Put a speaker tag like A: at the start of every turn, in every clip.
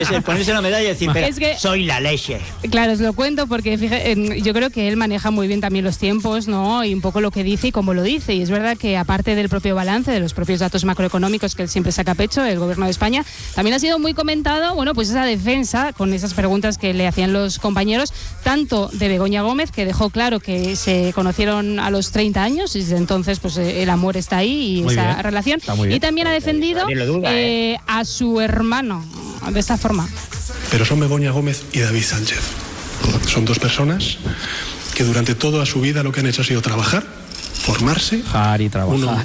A: Es el ponerse una medalla y decir,
B: es que,
A: soy la leche.
B: Claro, os lo cuento porque yo creo que él maneja muy bien también los tiempos, ¿no? Y un poco lo que dice y cómo lo dice. Y es verdad que aparte del propio balance, de los propios datos macroeconómicos que él siempre saca a pecho, el gobierno de España, también ha sido muy comentado, bueno, pues esa defensa con esas preguntas que le hacían los compañeros, tanto de Begoña Gómez, que dejó claro que se conocieron a los 30 años y desde entonces pues el amor está ahí y
C: muy
B: esa
C: bien,
B: relación. Y también ha defendido a su hermano de esta forma.
D: Pero son Begoña Gómez y David Sánchez. Son dos personas que durante toda su vida lo que han hecho ha sido trabajar, formarse. Uno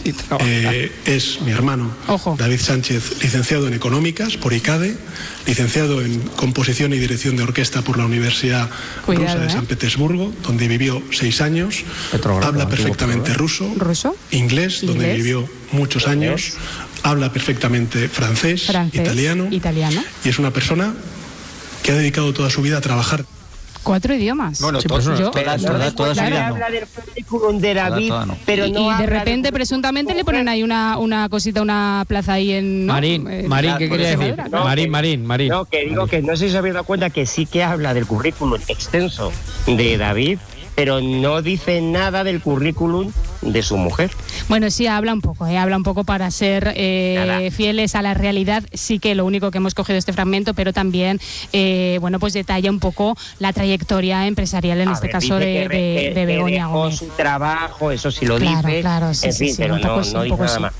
D: es mi hermano, David Sánchez, licenciado en Económicas por ICADE, licenciado en Composición y Dirección de Orquesta por la Universidad Rusa de San Petersburgo, donde vivió 6 años. Habla perfectamente ruso, inglés, donde vivió muchos años. Habla perfectamente francés, italiano. Y es una persona que ha dedicado toda su vida a trabajar.
B: 4 idiomas.
A: Bueno,
B: sí,
A: toda su vida
E: habla del currículum de David, pero no
B: y de repente, presuntamente, le ponen ahí una cosita, una plaza ahí en...
C: Marín, ¿qué quería decir?
E: No,
C: Marín.
E: No, que digo que no sé si se habéis dado cuenta que sí que habla del currículum extenso de David, pero no dice nada del currículum de su mujer.
B: Bueno, sí, habla un poco para ser fieles a la realidad. Sí que lo único que hemos cogido este fragmento, pero también, bueno, pues detalla un poco la trayectoria empresarial, en este caso de Begoña Gómez.
E: Su trabajo, eso sí lo dice.
B: Claro, sí,
E: en fin,
B: sí,
E: pero no dice nada más.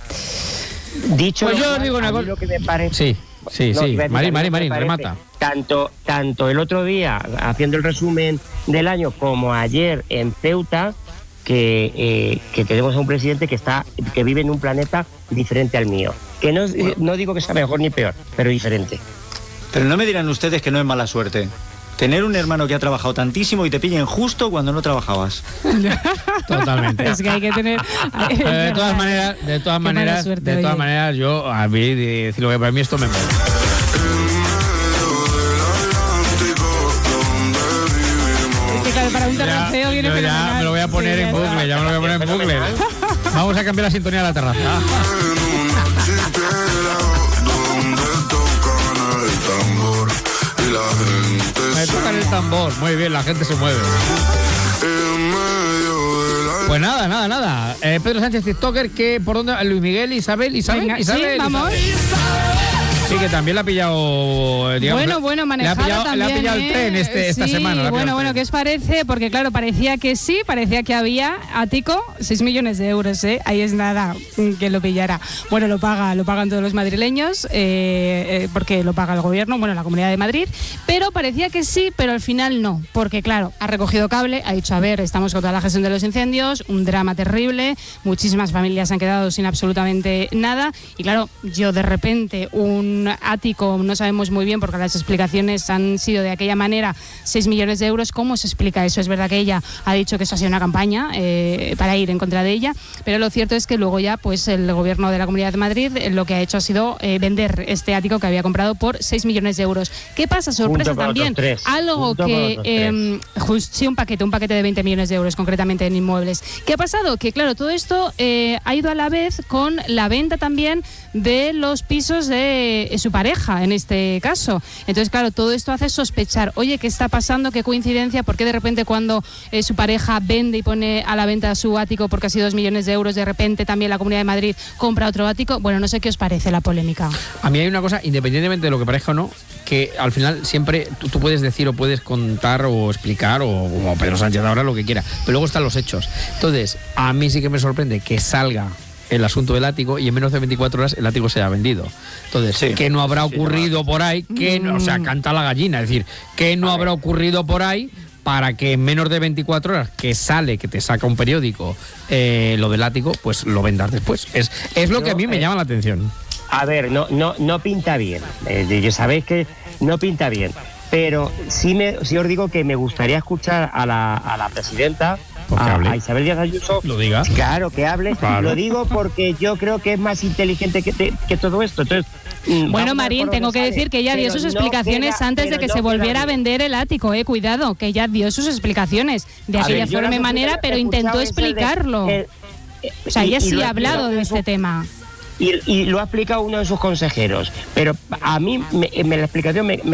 E: Dicho
C: pues
E: lo
C: yo
E: cual,
C: digo una cosa.
E: lo que me parece...
C: Sí. Marín, remata.
E: Tanto el otro día, haciendo el resumen del año, como ayer en Ceuta, que tenemos a un presidente que vive en un planeta diferente al mío. Que no digo que sea mejor ni peor, pero diferente.
A: Pero no me dirán ustedes que no es mala suerte tener un hermano que ha trabajado tantísimo y te pillen justo cuando no trabajabas.
C: Totalmente.
B: Es que hay que tener...
C: Pero de todas maneras, yo a mí decirlo que para mí esto me mola.
B: Para un terraceo viene
C: ya me lo voy a poner en bucle, Vamos a cambiar la sintonía de la terraza. Me tocan el tambor, muy bien, la gente se mueve. Pues nada. Pedro Sánchez, TikToker, que por dónde, Luis Miguel, Isabel.
B: Sí, vamos.
C: Sí, que también la ha pillado, digamos,
B: bueno, manejada también.
C: Le ha pillado el tren esta semana.
B: Bueno, ¿qué os parece? Porque claro, parecía que había, ático, 6 millones de euros, ahí es nada que lo pillara. Bueno, lo pagan todos los madrileños, porque lo paga el gobierno, la Comunidad de Madrid, pero parecía que sí, pero al final no, porque claro, ha recogido cable, ha dicho, a ver, estamos con toda la gestión de los incendios, un drama terrible, muchísimas familias han quedado sin absolutamente nada, y claro, yo de repente un ático, no sabemos muy bien porque las explicaciones han sido de aquella manera, 6 millones de euros, ¿cómo se explica eso? Es verdad que ella ha dicho que eso ha sido una campaña para ir en contra de ella, pero lo cierto es que luego ya pues el gobierno de la Comunidad de Madrid lo que ha hecho ha sido vender este ático que había comprado por 6 millones de euros. ¿Qué pasa? Sorpresa también. Algo que... sí, un paquete de 20 millones de euros concretamente en inmuebles. ¿Qué ha pasado? Que claro, todo esto ha ido a la vez con la venta también de los pisos de su pareja, en este caso. Entonces, claro, todo esto hace sospechar, oye, ¿qué está pasando? ¿Qué coincidencia? ¿Por qué de repente cuando su pareja vende y pone a la venta su ático por casi 2 millones de euros, de repente también la Comunidad de Madrid compra otro ático? Bueno, no sé qué os parece la polémica.
C: A mí hay una cosa, independientemente de lo que parezca o no, que al final siempre tú puedes decir o puedes contar o explicar o como Pedro Sánchez ahora lo que quiera, pero luego están los hechos. Entonces, a mí sí que me sorprende que salga el asunto del ático y en menos de 24 horas el ático se ha vendido. Entonces, ¿qué no habrá ocurrido por ahí? O sea, canta la gallina, es decir, ¿qué no habrá ocurrido por ahí para que en menos de 24 horas que te saca un periódico lo del ático, pues lo vendas después? Es lo que a mí me llama la atención.
E: A ver, no pinta bien. Ya sabéis que no pinta bien. Pero sí os digo que me gustaría escuchar a la presidenta, a Isabel Díaz Ayuso.
C: Lo diga.
E: Claro, que hable.
C: Claro.
E: Lo digo porque yo creo que es más inteligente que todo esto. Entonces,
B: bueno, Marín, tengo que decir que ella dio sus explicaciones antes de que se volviera a vender el ático. Cuidado, que ella dio sus explicaciones de aquella forma y manera, pero intentó explicarlo. O sea, ella sí ha hablado de este tema.
E: Y lo ha explicado uno de sus consejeros. Pero a mí la explicación me